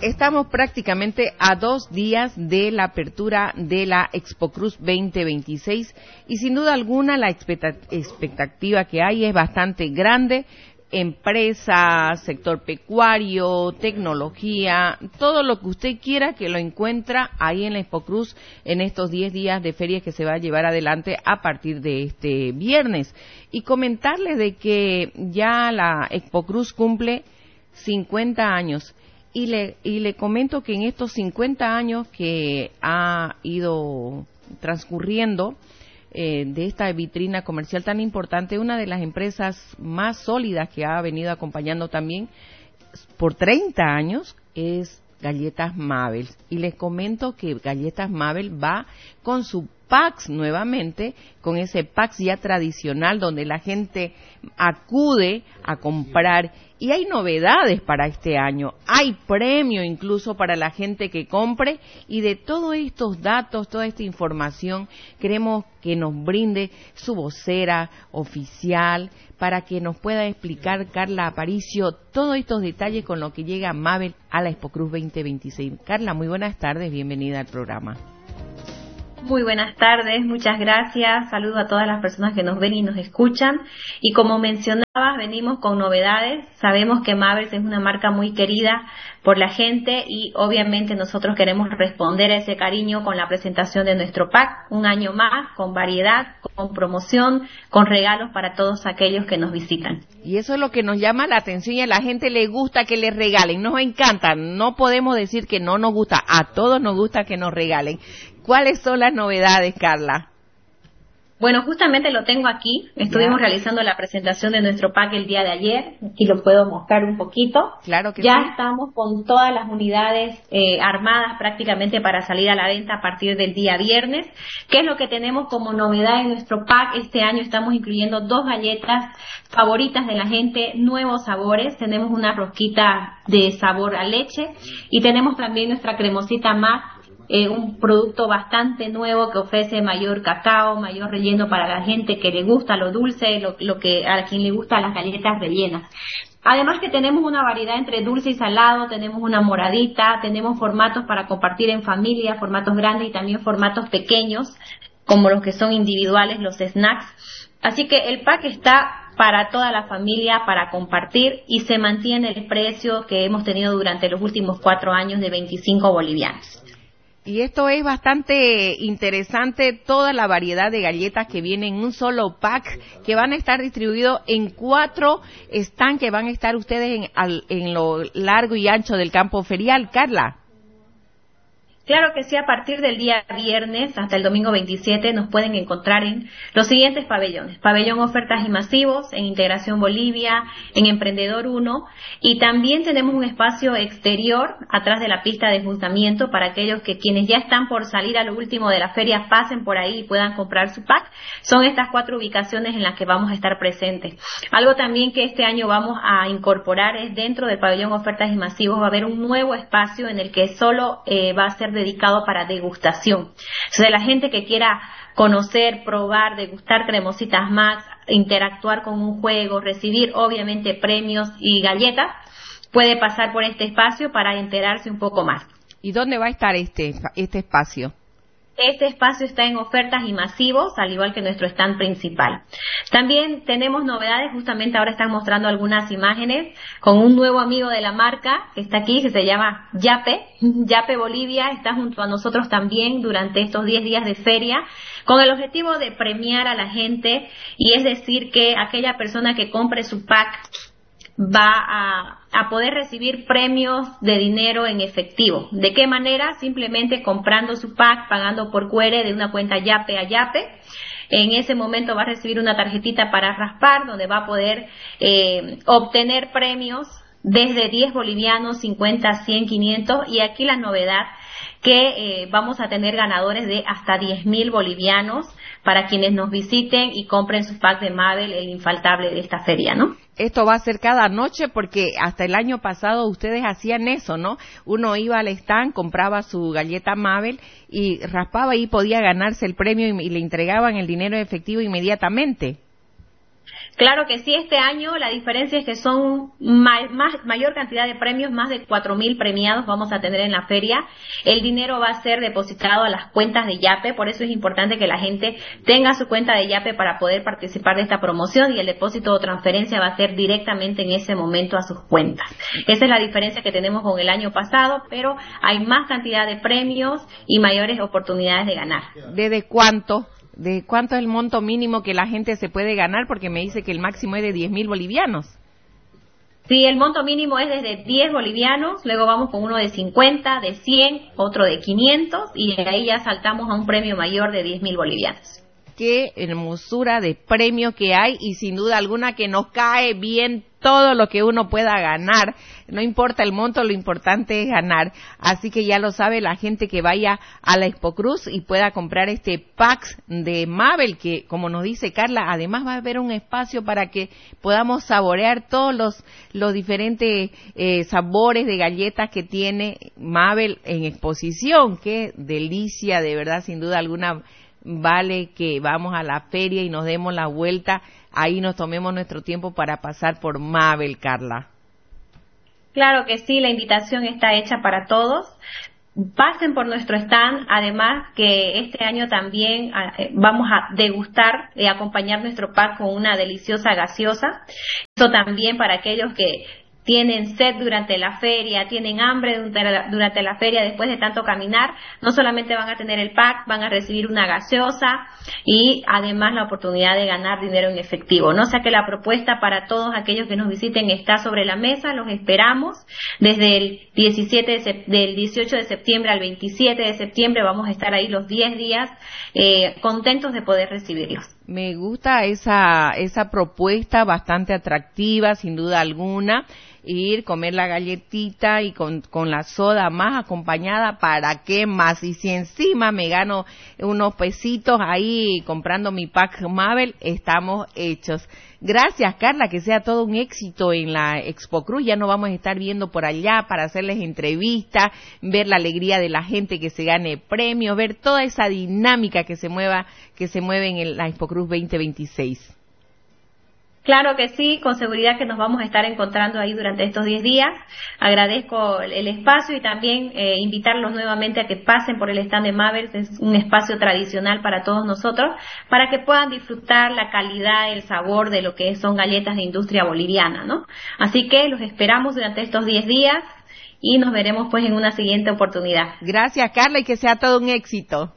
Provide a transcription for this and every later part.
Estamos prácticamente a 2 días de la apertura de la Expo Cruz 2026 y sin duda alguna la expectativa que hay es bastante grande. Empresas, sector pecuario, tecnología, todo lo que usted quiera que lo encuentra ahí en la Expo Cruz en estos 10 días de feria que se va a llevar adelante a partir de este viernes. Y comentarles de que ya la Expo Cruz cumple 50 años. Y le comento que en estos 50 años que ha ido transcurriendo de esta vitrina comercial tan importante, una de las empresas más sólidas que ha venido acompañando también por 30 años es Galletas Mabel. Y les comento que Galletas Mabel va con su PAX nuevamente, con ese PAX ya tradicional donde la gente acude a comprar. Y hay novedades para este año, hay premio incluso para la gente que compre, y de todos estos datos, toda esta información, queremos que nos brinde su vocera oficial para que nos pueda explicar Carla Aparicio todos estos detalles con lo que llega Mabel a la Expo Cruz 2026. Carla, muy buenas tardes, bienvenida al programa. Muy buenas tardes, muchas gracias, saludo a todas las personas que nos ven y nos escuchan. Y como mencionabas, venimos con novedades. Sabemos que Mabels es una marca muy querida por la gente y obviamente nosotros queremos responder a ese cariño con la presentación de nuestro pack, un año más, con variedad, con promoción, con regalos para todos aquellos que nos visitan. Y eso es lo que nos llama la atención y a la gente le gusta que les regalen, nos encanta, no podemos decir que no nos gusta, a todos nos gusta que nos regalen. ¿Cuáles son las novedades, Carla? Bueno, justamente lo tengo aquí. Estuvimos realizando la presentación de nuestro pack el día de ayer. Aquí lo puedo mostrar un poquito. Claro que ya sí. Estamos con todas las unidades armadas prácticamente para salir a la venta a partir del día viernes. ¿Qué es lo que tenemos como novedad en nuestro pack? Este año estamos incluyendo 2 galletas favoritas de la gente, nuevos sabores. Tenemos una rosquita de sabor a leche y tenemos también nuestra cremosita más. Un producto bastante nuevo que ofrece mayor cacao, mayor relleno para la gente que le gusta lo dulce, lo que a quien le gustan las galletas rellenas. Además que tenemos una variedad entre dulce y salado, tenemos una moradita, tenemos formatos para compartir en familia, formatos grandes y también formatos pequeños, como los que son individuales, los snacks. Así que el pack está para toda la familia, para compartir, y se mantiene el precio que hemos tenido durante los últimos 4 años de 25 bolivianos. Y esto es bastante interesante, toda la variedad de galletas que vienen en un solo pack, que van a estar distribuidos en 4 stands que van a estar ustedes en lo largo y ancho del campo ferial. Carla. Claro que sí, a partir del día viernes hasta el domingo 27 nos pueden encontrar en los siguientes pabellones. Pabellón Ofertas y Masivos, en Integración Bolivia, en Emprendedor 1, y también tenemos un espacio exterior atrás de la pista de juzgamiento para aquellos que quienes ya están por salir a lo último de la feria pasen por ahí y puedan comprar su pack. Son estas 4 ubicaciones en las que vamos a estar presentes. Algo también que este año vamos a incorporar es dentro del Pabellón Ofertas y Masivos va a haber un nuevo espacio en el que solo va a ser dedicado para degustación. O sea, la gente que quiera conocer, probar, degustar cremositas Max, interactuar con un juego, recibir obviamente premios y galletas, puede pasar por este espacio para enterarse un poco más. ¿Y dónde va a estar este espacio? Este espacio está en Ofertas y Masivos, al igual que nuestro stand principal. También tenemos novedades, justamente ahora están mostrando algunas imágenes con un nuevo amigo de la marca que está aquí, que se llama Yape. Yape Bolivia está junto a nosotros también durante estos 10 días de feria, con el objetivo de premiar a la gente, y es decir que aquella persona que compre su pack va a poder recibir premios de dinero en efectivo. ¿De qué manera? Simplemente comprando su pack, pagando por QR de una cuenta Yape a Yape. En ese momento va a recibir una tarjetita para raspar, donde va a poder obtener premios desde 10 bolivianos, 50, 100, 500, y aquí la novedad que vamos a tener ganadores de hasta 10.000 bolivianos para quienes nos visiten y compren su pack de Mabel, el infaltable de esta feria, ¿no? Esto va a ser cada noche porque hasta el año pasado ustedes hacían eso, ¿no? Uno iba al stand, compraba su galleta Mabel y raspaba y podía ganarse el premio y le entregaban el dinero en efectivo inmediatamente. Claro que sí, este año la diferencia es que son mayor cantidad de premios, más de 4.000 premiados vamos a tener en la feria. El dinero va a ser depositado a las cuentas de Yape, por eso es importante que la gente tenga su cuenta de Yape para poder participar de esta promoción, y el depósito o transferencia va a ser directamente en ese momento a sus cuentas. Esa es la diferencia que tenemos con el año pasado, pero hay más cantidad de premios y mayores oportunidades de ganar. ¿Desde cuánto? ¿De cuánto es el monto mínimo que la gente se puede ganar? Porque me dice que el máximo es de 10.000 bolivianos. Sí, el monto mínimo es desde 10 bolivianos, luego vamos con uno de 50, de 100, otro de 500, y de ahí ya saltamos a un premio mayor de 10.000 bolivianos. Qué hermosura de premio que hay, y sin duda alguna que nos cae bien todo lo que uno pueda ganar. No importa el monto, lo importante es ganar. Así que ya lo sabe la gente que vaya a la Expocruz y pueda comprar este pack de Mabel, que como nos dice Carla, además va a haber un espacio para que podamos saborear todos los diferentes sabores de galletas que tiene Mabel en exposición. Qué delicia, de verdad, sin duda alguna. Vale que vamos a la feria y nos demos la vuelta, ahí nos tomemos nuestro tiempo para pasar por Mabel, Carla. Claro que sí, la invitación está hecha para todos. Pasen por nuestro stand, además que este año también vamos a degustar y acompañar nuestro pack con una deliciosa gaseosa. Esto también para aquellos que tienen sed durante la feria, tienen hambre durante la feria después de tanto caminar, no solamente van a tener el pack, van a recibir una gaseosa y además la oportunidad de ganar dinero en efectivo, ¿no? O sea que la propuesta para todos aquellos que nos visiten está sobre la mesa, los esperamos desde el 18 de septiembre al 27 de septiembre, vamos a estar ahí los 10 días contentos de poder recibirlos. Me gusta esa propuesta bastante atractiva, sin duda alguna. Ir, comer la galletita y con la soda más acompañada, ¿para qué más? Y si encima me gano unos pesitos ahí comprando mi pack Mabel, estamos hechos. Gracias, Carla, que sea todo un éxito en la Expocruz. Ya nos vamos a estar viendo por allá para hacerles entrevistas, ver la alegría de la gente que se gane premios, ver toda esa dinámica que se mueve en la Expocruz 2026. Claro que sí, con seguridad que nos vamos a estar encontrando ahí durante estos 10 días. Agradezco el espacio y también invitarlos nuevamente a que pasen por el stand de Mabel, es un espacio tradicional para todos nosotros, para que puedan disfrutar la calidad, el sabor de lo que son galletas de industria boliviana, ¿no? Así que los esperamos durante estos 10 días y nos veremos pues en una siguiente oportunidad. Gracias, Carla, y que sea todo un éxito.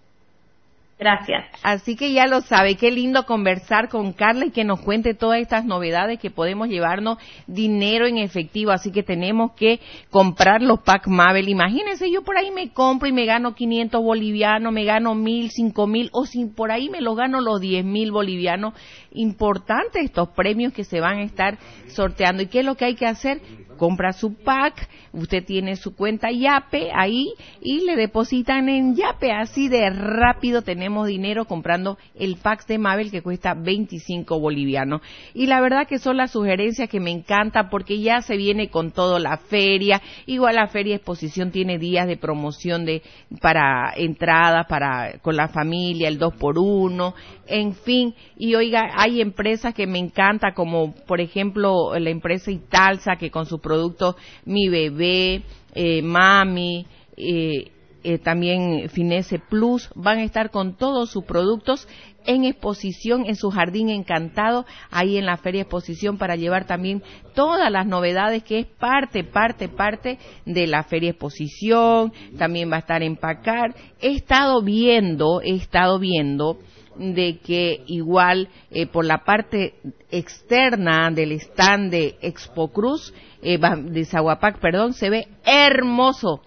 Gracias. Así que ya lo sabe, qué lindo conversar con Carla y que nos cuente todas estas novedades que podemos llevarnos dinero en efectivo, así que tenemos que comprar los pack Mabel. Imagínense, yo por ahí me compro y me gano 500 bolivianos, me gano 1.000, 5.000, o si por ahí me los gano los 10.000 bolivianos. Importante estos premios que se van a estar sorteando. ¿Y qué es lo que hay que hacer? Compra su pack, usted tiene su cuenta Yape ahí y le depositan en Yape, así de rápido tenemos dinero comprando el pack de Mabel que cuesta 25 bolivianos. Y la verdad que son las sugerencias que me encanta porque ya se viene con todo la feria, igual la feria exposición tiene días de promoción para entradas con la familia, el 2x1, en fin, y oiga, hay empresas que me encanta como por ejemplo la empresa Italsa que con su producto Mi Bebé, Mami, también Finesse Plus, van a estar con todos sus productos en exposición en su jardín encantado, ahí en la feria exposición para llevar también todas las novedades que es parte de la feria exposición, también va a estar Empacar. He estado viendo de que igual por la parte externa del stand de Expocruz, de Zaguapac, perdón, se ve hermoso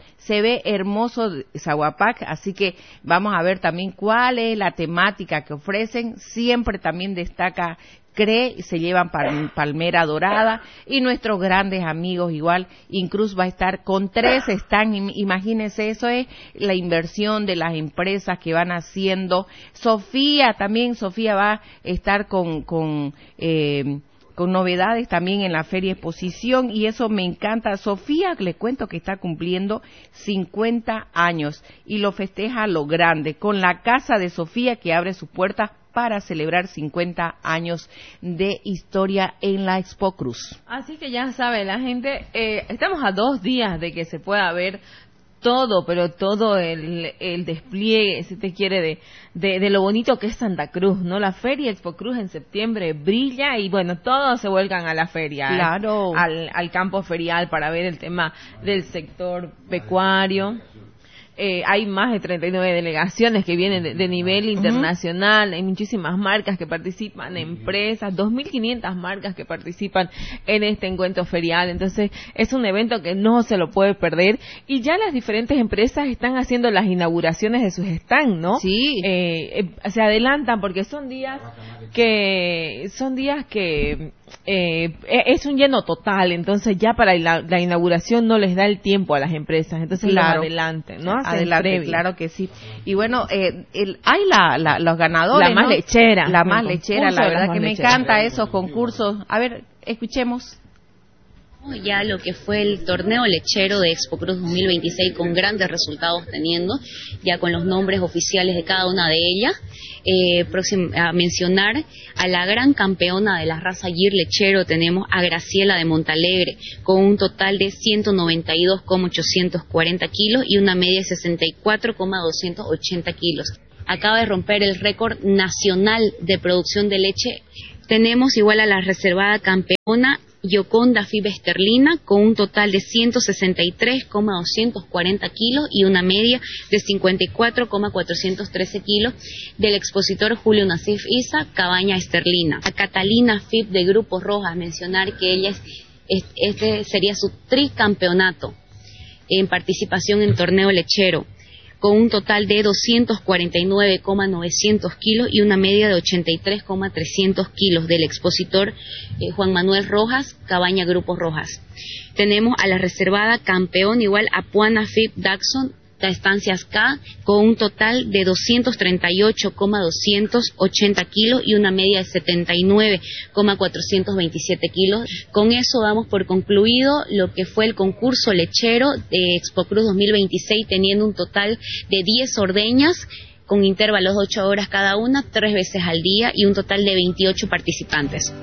Zaguapac, así que vamos a ver también cuál es la temática que ofrecen. Siempre también destaca CRE, se llevan palmera dorada y nuestros grandes amigos igual. Incruz va a estar con 3 stands, imagínense, eso es la inversión de las empresas que van haciendo. Sofía va a estar con con novedades también en la Feria Exposición, y eso me encanta. Sofía, le cuento que está cumpliendo 50 años y lo festeja a lo grande, con la Casa de Sofía que abre sus puertas para celebrar 50 años de historia en la Expo Cruz. Así que ya sabe la gente, estamos a 2 días de que se pueda ver todo, pero todo el despliegue, si te quiere, de lo bonito que es Santa Cruz, ¿no? La Feria Expo Cruz en septiembre brilla y bueno, todos se vuelcan a la feria, claro, al campo ferial para ver el tema del sector pecuario. Hay más de 39 delegaciones que vienen de nivel internacional, hay muchísimas marcas que participan, empresas, 2.500 marcas que participan en este encuentro ferial, entonces es un evento que no se lo puede perder, y ya las diferentes empresas están haciendo las inauguraciones de sus stands, ¿no? Sí. Se adelantan porque son días que es un lleno total, entonces ya para la inauguración no les da el tiempo a las empresas, entonces claro, los adelanten, ¿no? Adelante, claro que sí. Y bueno, hay los ganadores, la más, ¿no?, lechera. La más lechera, la verdad que me encanta esos concursos. A ver, escuchemos. Ya lo que fue el torneo lechero de Expo Cruz 2026 con grandes resultados teniendo, ya con los nombres oficiales de cada una de ellas. A mencionar a la gran campeona de la raza Gir lechero, tenemos a Graciela de Montalegre, con un total de 192,840 kilos y una media de 64,280 kilos. Acaba de romper el récord nacional de producción de leche. Tenemos igual a la reservada campeona Yoconda Fib Esterlina, con un total de 163,240 kilos y una media de 54,413 kilos, del expositor Julio Nasif Isa, Cabaña Esterlina. A Catalina Fib de Grupo Rojas, mencionar que ella este sería su tricampeonato en participación en torneo lechero, con un total de 249,900 kilos y una media de 83,300 kilos, del expositor Juan Manuel Rojas, Cabaña Grupo Rojas. Tenemos a la reservada campeón igual a Puana Fib Daxon, Estancias K, con un total de 238,280 kilos y una media de 79,427 kilos. Con eso damos por concluido lo que fue el concurso lechero de Expo Cruz 2026, teniendo un total de 10 ordeñas con intervalos de 8 horas cada una, 3 veces al día, y un total de 28 participantes.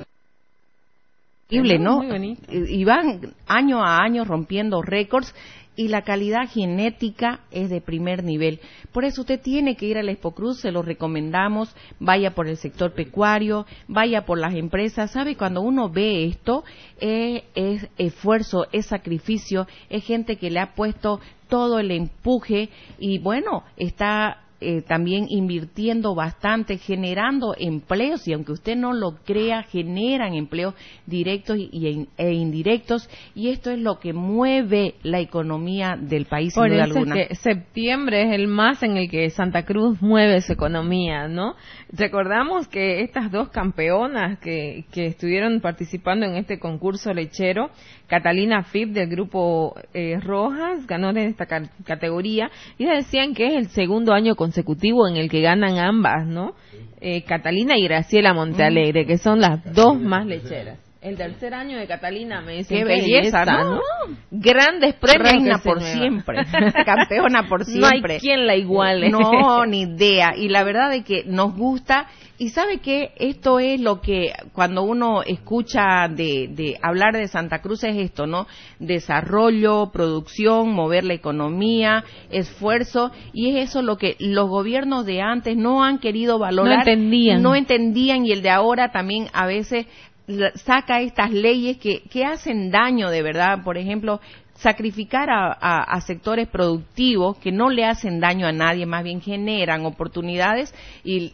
Increíble, ¿no? Y van año a año rompiendo récords, y la calidad genética es de primer nivel. Por eso usted tiene que ir a la Expo Cruz, se lo recomendamos, vaya por el sector pecuario, vaya por las empresas. ¿Sabe? Cuando uno ve esto, es esfuerzo, es sacrificio, es gente que le ha puesto todo el empuje y bueno, está también invirtiendo bastante, generando empleos, y aunque usted no lo crea, generan empleos directos e indirectos, y esto es lo que mueve la economía del país, sin duda alguna. Por eso es que septiembre es el mes en el que Santa Cruz mueve su economía, ¿no? Recordamos que estas dos campeonas que estuvieron participando en este concurso lechero, Catalina Fib del Grupo Rojas, ganó en esta categoría, y decían que es el segundo año consecutivo en el que ganan ambas, ¿no? Catalina y Graciela Montalegre, que son las dos más lecheras. El tercer año de Catalina, me dicen, qué belleza, ¿no? Grandes premios. Reina por siempre, campeona por siempre. No hay quien la iguale. No, ni idea. Y la verdad es que nos gusta. Y sabe que esto es lo que cuando uno escucha de hablar de Santa Cruz es esto, ¿no? Desarrollo, producción, mover la economía, esfuerzo, y es eso lo que los gobiernos de antes no han querido valorar. No entendían, y el de ahora también a veces saca estas leyes que hacen daño de verdad. Por ejemplo, sacrificar a sectores productivos que no le hacen daño a nadie, más bien generan oportunidades, y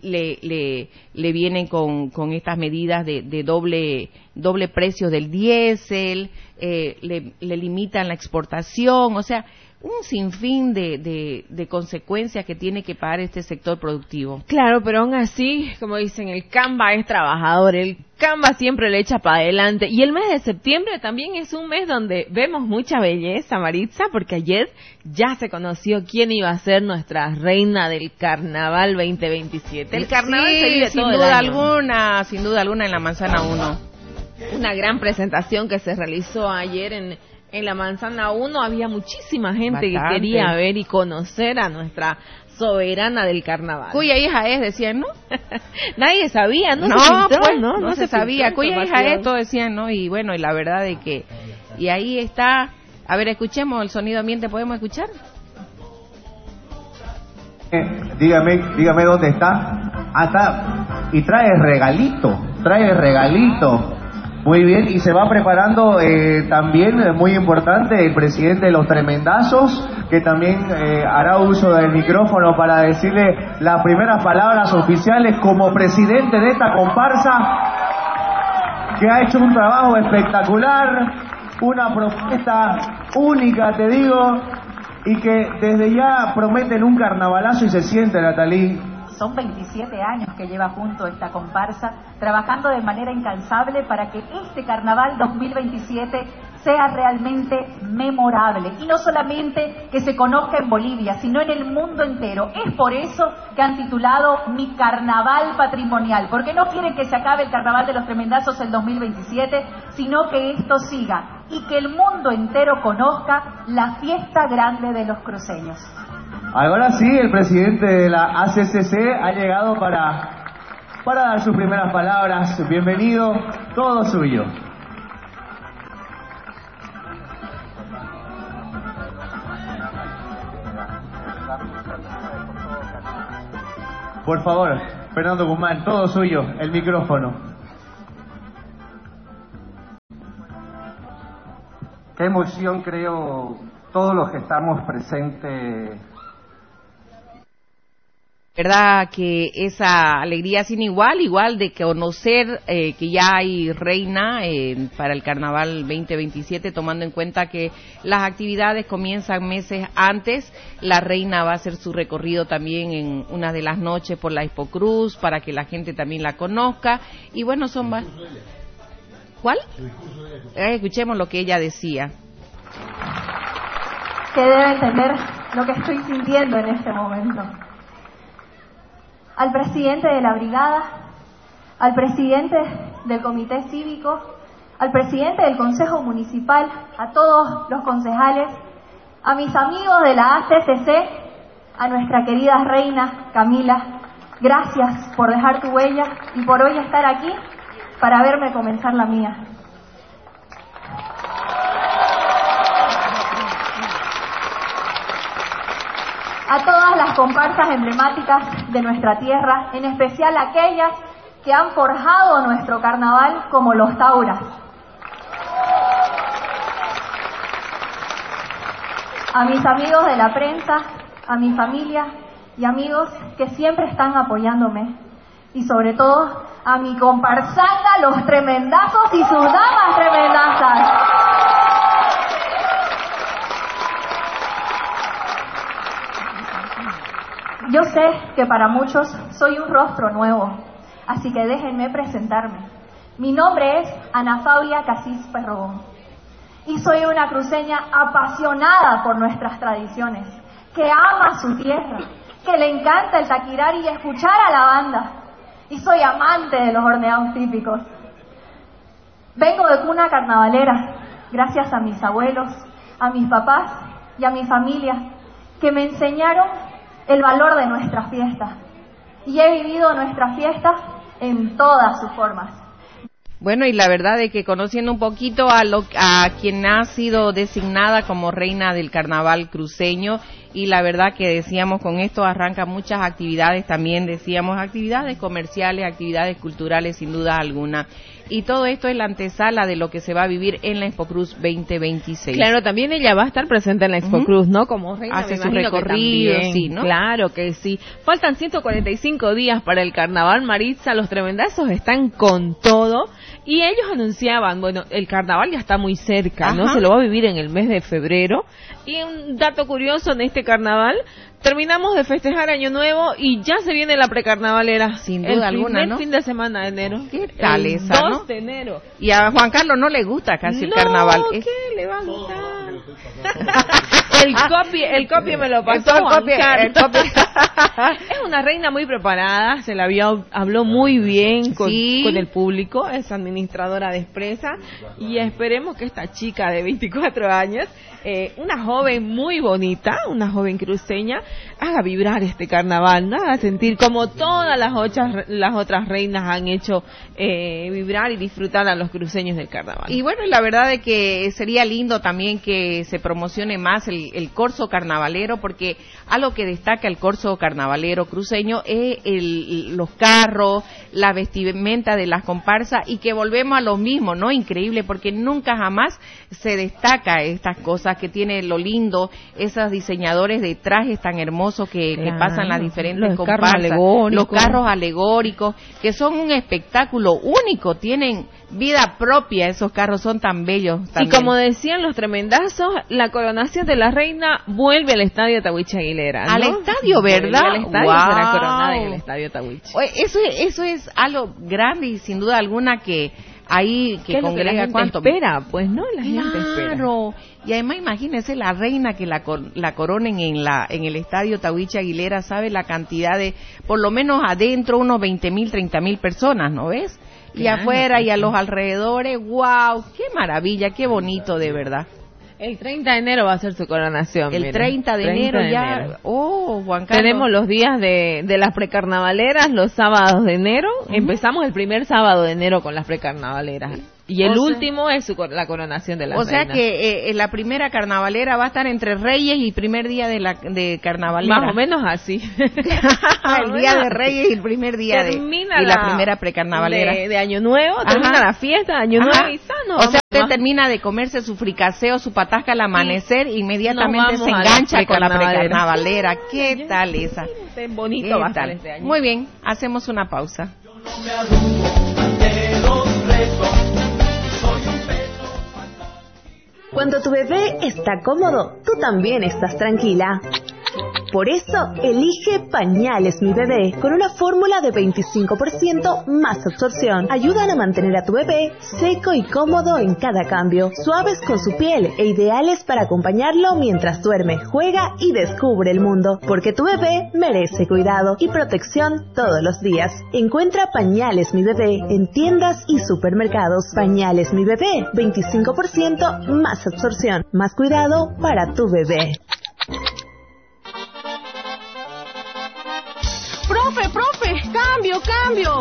le vienen con estas medidas de doble precio del diésel, le limitan la exportación, o sea, un sinfín de consecuencias que tiene que pagar este sector productivo. Claro, pero aún así, como dicen, el Canva es trabajador, el Canva siempre le echa para adelante. Y el mes de septiembre también es un mes donde vemos mucha belleza, Maritza, porque ayer ya se conoció quién iba a ser nuestra reina del Carnaval 2027. El Carnaval sí, se vive sin todo duda el año. sin duda alguna en la Manzana 1. Una gran presentación que se realizó ayer en la Manzana 1. Había muchísima gente que quería ver y conocer a nuestra soberana del carnaval. Cuya hija es, decían, ¿no? Nadie sabía, no se sabía. Cuya hija es, todo decían, ¿no? Y bueno, y la verdad de que... Y ahí está... A ver, escuchemos el sonido ambiente, ¿podemos escuchar? Dígame dónde está. Ah, está. Y trae regalito. Muy bien, y se va preparando también, muy importante, el presidente de los Tremendazos, que también hará uso del micrófono para decirle las primeras palabras oficiales como presidente de esta comparsa, que ha hecho un trabajo espectacular, una propuesta única, te digo, y que desde ya prometen un carnavalazo y se siente, Natalí. Son 27 años que lleva junto esta comparsa, trabajando de manera incansable para que este carnaval 2027 sea realmente memorable. Y no solamente que se conozca en Bolivia, sino en el mundo entero. Es por eso que han titulado Mi Carnaval Patrimonial, porque no quieren que se acabe el Carnaval de los Tremendazos el 2027, sino que esto siga y que el mundo entero conozca la fiesta grande de los cruceños. Ahora sí, el presidente de la ACCC ha llegado para dar sus primeras palabras. Bienvenido, todo suyo. Por favor, Fernando Guzmán, todo suyo, el micrófono. Qué emoción, creo, todos los que estamos presentes. Verdad que esa alegría sin igual de conocer que ya hay reina para el Carnaval 2027, tomando en cuenta que las actividades comienzan meses antes. La reina va a hacer su recorrido también en una de las noches por la Expocruz para que la gente también la conozca. Y bueno, son más. ¿Cuál? Escuchemos lo que ella decía. Que debe entender lo que estoy sintiendo en este momento. Al presidente de la brigada, al presidente del comité cívico, al presidente del consejo municipal, a todos los concejales, a mis amigos de la ACCC, a nuestra querida reina Camila, gracias por dejar tu huella y por hoy estar aquí para verme comenzar la mía. A todas las comparsas emblemáticas de nuestra tierra, en especial aquellas que han forjado nuestro carnaval como los Tauras. A mis amigos de la prensa, a mi familia y amigos que siempre están apoyándome. Y sobre todo a mi comparsanga, los Tremendazos y sus damas tremendazas. Yo sé que para muchos soy un rostro nuevo, así que déjenme presentarme. Mi nombre es Ana Faulia Casís Perrogón y soy una cruceña apasionada por nuestras tradiciones, que ama su tierra, que le encanta el taquirari y escuchar a la banda, y soy amante de los horneados típicos. Vengo de cuna carnavalera, gracias a mis abuelos, a mis papás y a mi familia, que me enseñaron el valor de nuestras fiestas, y he vivido nuestras fiestas en todas sus formas. Bueno, y la verdad es que conociendo un poquito a quien ha sido designada como reina del carnaval cruceño, y la verdad que decíamos con esto arranca muchas actividades, también decíamos actividades comerciales, actividades culturales sin duda alguna. Y todo esto es la antesala de lo que se va a vivir en la Expocruz 2026. Claro, también ella va a estar presente en la Expocruz, ¿no? Como reina, hace su recorrido, sí, ¿no? Claro que sí. Faltan 145 días para el carnaval, Maritza. Los Tremendazos están con todo. Y ellos anunciaban, bueno, el carnaval ya está muy cerca, ¿no? Se lo va a vivir en el mes de febrero. Y un dato curioso en este carnaval, terminamos de festejar Año Nuevo y ya se viene la precarnavalera. Sin duda alguna, ¿no? El fin de semana de enero. ¿Qué tal esa, 2 de enero. Y a Juan Carlos no le gusta casi el carnaval. ¿Qué le va a gustar? El copy me lo pasó. Es una reina muy preparada, se la habló muy bien con el público, es administradora de Expresa, y esperemos que esta chica de 24 años, una joven muy bonita, una joven cruceña, haga vibrar este carnaval, ¿no? Haga sentir como todas las otras reinas han hecho vibrar y disfrutar a los cruceños del carnaval. Y bueno, la verdad es que sería lindo también que se promocione más el corso carnavalero, porque algo que destaca el corso carnavalero cruceño es los carros, la vestimenta de las comparsas, y que volvemos a lo mismo, ¿no? Increíble, porque nunca jamás se destaca estas cosas que tiene lo lindo, esos diseñadores de trajes tan hermosos que pasan las diferentes comparsas, los carros alegóricos, que son un espectáculo único, tienen vida propia, esos carros son tan bellos también. Y como decían los tremendazos, la coronación de la reina vuelve al estadio Tahuichi Aguilera, ¿no? Al estadio, ¿verdad? Al estadio será coronada en el estadio Tahuichi. Eso es algo grande y sin duda alguna que ahí que congrega la gente cuánto espera, pues, ¿no? La gente espera. Claro. Y además imagínense la reina que la coronen en el estadio Tahuichi Aguilera, sabe la cantidad de, por lo menos adentro, unos 20,000, 30,000 personas, ¿no ves? Y claro, afuera y a los alrededores, wow, qué maravilla, qué bonito de verdad. El 30 de enero va a ser su coronación. El 30 de enero ya. Oh, Juan Carlos. Tenemos los días de las precarnavaleras, los sábados de enero. Empezamos el primer sábado de enero con las precarnavaleras. Y el último es la coronación de la reina. O sea que la primera carnavalera va a estar entre Reyes y primer día de carnavalera. Más o menos así. El día de Reyes y el primer día la primera precarnavalera. De Año Nuevo, termina la fiesta de Año Nuevo y sano. O sea, usted termina de comerse su fricaseo, su patasca al amanecer, inmediatamente se engancha con la precarnavalera. ¿Qué tal esa? Qué bonito va a estar este año. Muy bien, hacemos una pausa. Cuando tu bebé está cómodo, tú también estás tranquila. Por eso, elige Pañales Mi Bebé, con una fórmula de 25% más absorción. Ayudan a mantener a tu bebé seco y cómodo en cada cambio, suaves con su piel e ideales para acompañarlo mientras duerme, juega y descubre el mundo. Porque tu bebé merece cuidado y protección todos los días. Encuentra Pañales Mi Bebé en tiendas y supermercados. Pañales Mi Bebé, 25% más absorción, más cuidado para tu bebé. ¡Profe! ¡Cambio!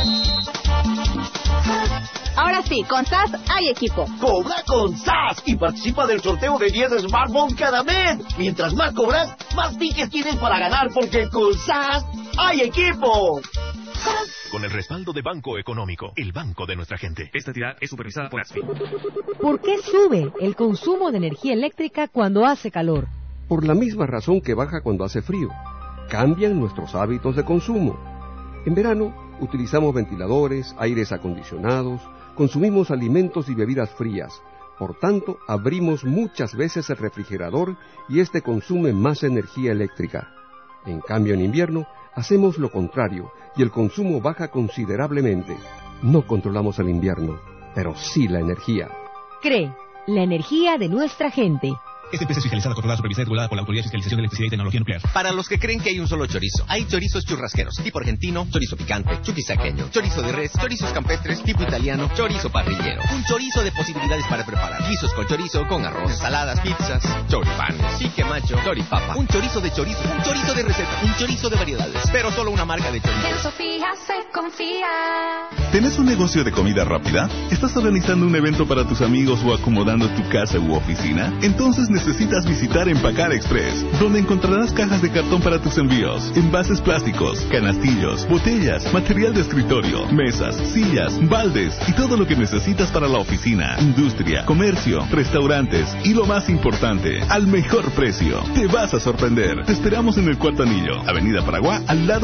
Ahora sí, con SAS hay equipo. Cobra con SAS y participa del sorteo de 10 smartphones cada mes. Mientras más cobras, más tickets tienes para ganar, porque con SAS hay equipo. Con el respaldo de Banco Económico, el banco de nuestra gente. Esta entidad es supervisada por ASFI. ¿Por qué sube el consumo de energía eléctrica cuando hace calor? Por la misma razón que baja cuando hace frío. Cambian nuestros hábitos de consumo. En verano utilizamos ventiladores, aires acondicionados, consumimos alimentos y bebidas frías. Por tanto, abrimos muchas veces el refrigerador y este consume más energía eléctrica. En cambio, en invierno hacemos lo contrario y el consumo baja considerablemente. No controlamos el invierno, pero sí la energía. CRE, la energía de nuestra gente. Esta empresa es fiscalizada, controlada, supervisada y regulada por la Autoridad de Fiscalización de Electricidad y Tecnología Nuclear. Para los que creen que hay un solo chorizo, hay chorizos churrasqueros, tipo argentino, chorizo picante, chuquisaqueño, chorizo de res, chorizos campestres, tipo italiano, chorizo parrillero. Un chorizo de posibilidades para preparar. Guisos con chorizo, con arroz, ensaladas, pizzas, choripanes, chique macho, choripapa. Un chorizo de chorizo, un chorizo de receta, un chorizo de variedades, pero solo una marca de chorizo. En Sofía se confía. ¿Tenés un negocio de comida rápida? ¿Estás organizando un evento para tus amigos o acomodando tu casa u oficina? Entonces necesitas visitar Empacar Express, donde encontrarás cajas de cartón para tus envíos, envases plásticos, canastillos, botellas, material de escritorio, mesas, sillas, baldes y todo lo que necesitas para la oficina, industria, comercio, restaurantes y lo más importante, al mejor precio. Te vas a sorprender. Te esperamos en el Cuarto Anillo, Avenida Paraguay, al lado